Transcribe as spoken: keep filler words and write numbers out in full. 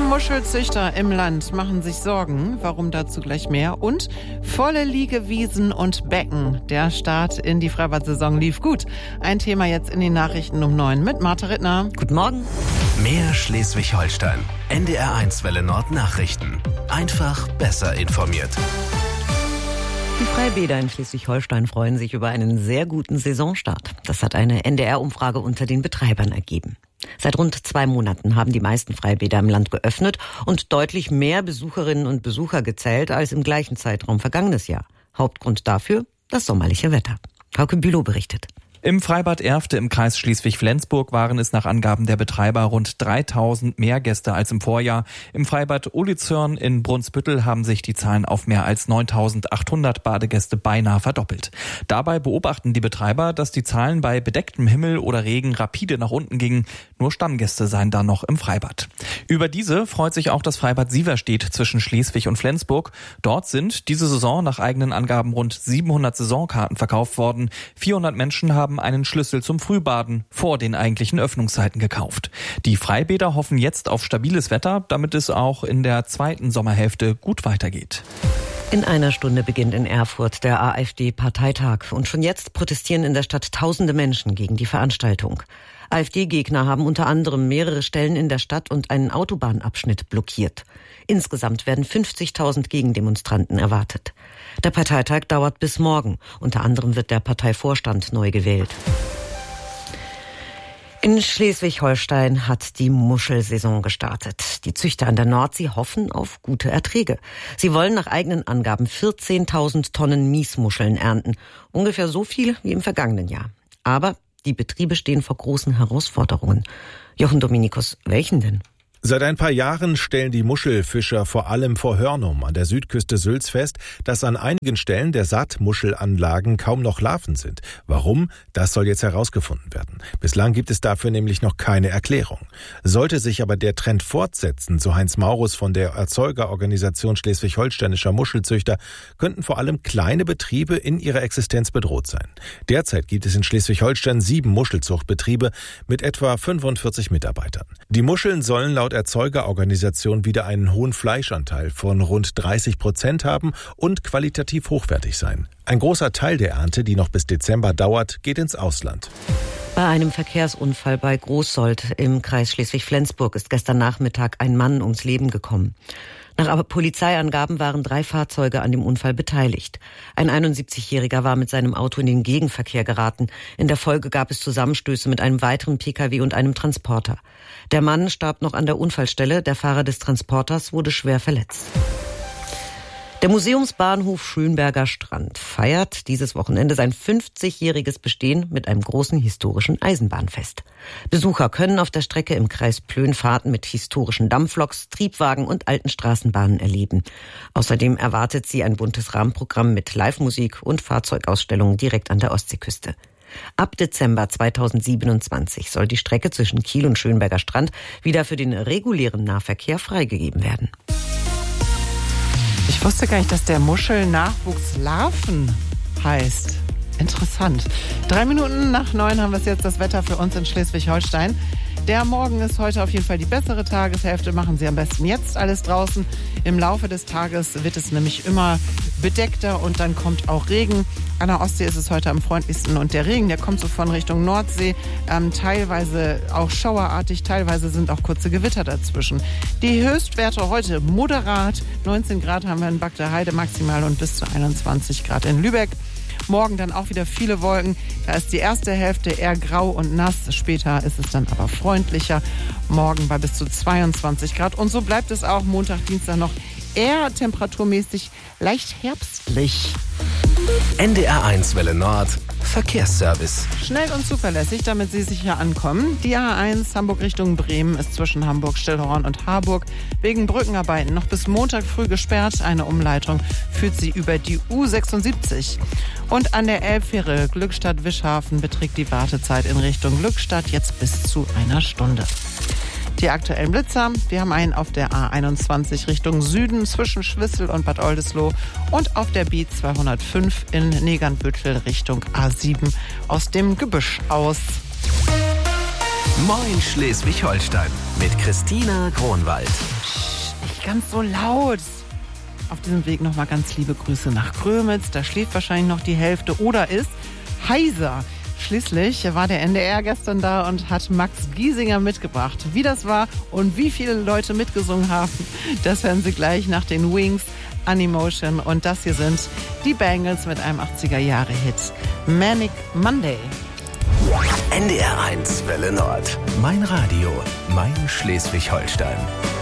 Muschelzüchter im Land machen sich Sorgen. Warum, dazu gleich mehr. Und volle Liegewiesen und Becken. Der Start in die Freibad-Saison lief gut. Ein Thema jetzt in den Nachrichten um neun mit Martha Rittner. Guten Morgen. Mehr Schleswig-Holstein. N D R eins Welle Nord Nachrichten. Einfach besser informiert. Die Freibäder in Schleswig-Holstein freuen sich über einen sehr guten Saisonstart. Das hat eine N D R-Umfrage unter den Betreibern ergeben. Seit rund zwei Monaten haben die meisten Freibäder im Land geöffnet und deutlich mehr Besucherinnen und Besucher gezählt als im gleichen Zeitraum vergangenes Jahr. Hauptgrund dafür das sommerliche Wetter. Hauke Bülow berichtet. Im Freibad Erfte im Kreis Schleswig-Flensburg waren es nach Angaben der Betreiber rund dreitausend mehr Gäste als im Vorjahr. Im Freibad Ulizörn in Brunsbüttel haben sich die Zahlen auf mehr als neuntausendachthundert Badegäste beinahe verdoppelt. Dabei beobachten die Betreiber, dass die Zahlen bei bedecktem Himmel oder Regen rapide nach unten gingen. Nur Stammgäste seien da noch im Freibad. Über diese freut sich auch das Freibad Sieverstedt zwischen Schleswig und Flensburg. Dort sind diese Saison nach eigenen Angaben rund siebenhundert Saisonkarten verkauft worden. vierhundert Menschen haben einen Schlüssel zum Frühbaden vor den eigentlichen Öffnungszeiten gekauft. Die Freibäder hoffen jetzt auf stabiles Wetter, damit es auch in der zweiten Sommerhälfte gut weitergeht. In einer Stunde beginnt in Erfurt der AfD-Parteitag. Und schon jetzt protestieren in der Stadt tausende Menschen gegen die Veranstaltung. AfD-Gegner haben unter anderem mehrere Stellen in der Stadt und einen Autobahnabschnitt blockiert. Insgesamt werden fünfzigtausend Gegendemonstranten erwartet. Der Parteitag dauert bis morgen. Unter anderem wird der Parteivorstand neu gewählt. In Schleswig-Holstein hat die Muschelsaison gestartet. Die Züchter an der Nordsee hoffen auf gute Erträge. Sie wollen nach eigenen Angaben vierzehntausend Tonnen Miesmuscheln ernten. Ungefähr so viel wie im vergangenen Jahr. Aber die Betriebe stehen vor großen Herausforderungen. Jochen Dominikus, welchen denn? Seit ein paar Jahren stellen die Muschelfischer vor allem vor Hörnum an der Südküste Sülz fest, dass an einigen Stellen der Saatmuschelanlagen kaum noch Larven sind. Warum? Das soll jetzt herausgefunden werden. Bislang gibt es dafür nämlich noch keine Erklärung. Sollte sich aber der Trend fortsetzen, so Heinz Maurus von der Erzeugerorganisation Schleswig-Holsteinischer Muschelzüchter, könnten vor allem kleine Betriebe in ihrer Existenz bedroht sein. Derzeit gibt es in Schleswig-Holstein sieben Muschelzuchtbetriebe mit etwa fünfundvierzig Mitarbeitern. Die Muscheln sollen laut Erzeugerorganisation wieder einen hohen Fleischanteil von rund dreißig Prozent haben und qualitativ hochwertig sein. Ein großer Teil der Ernte, die noch bis Dezember dauert, geht ins Ausland. Bei einem Verkehrsunfall bei Großsold im Kreis Schleswig-Flensburg ist gestern Nachmittag ein Mann ums Leben gekommen. Nach Polizeiangaben waren drei Fahrzeuge an dem Unfall beteiligt. Ein einundsiebzigjähriger war mit seinem Auto in den Gegenverkehr geraten. In der Folge gab es Zusammenstöße mit einem weiteren Pkw und einem Transporter. Der Mann starb noch an der Unfallstelle, der Fahrer des Transporters wurde schwer verletzt. Der Museumsbahnhof Schönberger Strand feiert dieses Wochenende sein fünfzigjähriges Bestehen mit einem großen historischen Eisenbahnfest. Besucher können auf der Strecke im Kreis Plön Fahrten mit historischen Dampfloks, Triebwagen und alten Straßenbahnen erleben. Außerdem erwartet sie ein buntes Rahmenprogramm mit Live-Musik und Fahrzeugausstellungen direkt an der Ostseeküste. Ab Dezember zweitausendsiebenundzwanzig soll die Strecke zwischen Kiel und Schönberger Strand wieder für den regulären Nahverkehr freigegeben werden. Ich wusste gar nicht, dass der Muschelnachwuchs Larven heißt. Interessant. Drei Minuten nach neun haben wir jetzt das Wetter für uns in Schleswig-Holstein. Der Morgen ist heute auf jeden Fall die bessere Tageshälfte. Machen Sie am besten jetzt alles draußen. Im Laufe des Tages wird es nämlich immer bedeckter und dann kommt auch Regen. An der Ostsee ist es heute am freundlichsten und der Regen, der kommt so von Richtung Nordsee. Ähm, teilweise auch schauerartig, teilweise sind auch kurze Gewitter dazwischen. Die Höchstwerte heute moderat. neunzehn Grad haben wir in Bagda-Heide maximal und bis zu einundzwanzig Grad in Lübeck. Morgen dann auch wieder viele Wolken. Da ist die erste Hälfte eher grau und nass. Später ist es dann aber freundlicher. Morgen bei bis zu zweiundzwanzig Grad. Und so bleibt es auch Montag, Dienstag noch eher temperaturmäßig leicht herbstlich. N D R eins Welle Nord Verkehrsservice. Schnell und zuverlässig, damit Sie sicher ankommen. Die A eins Hamburg Richtung Bremen ist zwischen Hamburg-Stillhorn und Harburg wegen Brückenarbeiten noch bis Montag früh gesperrt. Eine Umleitung führt sie über die U sechsundsiebzig. Und an der Elbfähre Glückstadt-Wischhafen beträgt die Wartezeit in Richtung Glückstadt jetzt bis zu einer Stunde. Die aktuellen Blitzer, wir haben einen auf der A einundzwanzig Richtung Süden zwischen Schwissel und Bad Oldesloe und auf der B zweihundertfünf in Negernbüttel Richtung A sieben aus dem Gebüsch aus. Moin Schleswig-Holstein mit Christina Gronwald. Nicht ganz so laut. Auf diesem Weg nochmal ganz liebe Grüße nach Grömitz. Da schläft wahrscheinlich noch die Hälfte oder ist heiser. Schließlich war der N D R gestern da und hat Max Giesinger mitgebracht. Wie das war und wie viele Leute mitgesungen haben, das hören Sie gleich nach den Wings, Animotion. Und das hier sind die Bangles mit einem achtziger-Jahre-Hit. Manic Monday. N D R eins Welle Nord. Mein Radio, mein Schleswig-Holstein.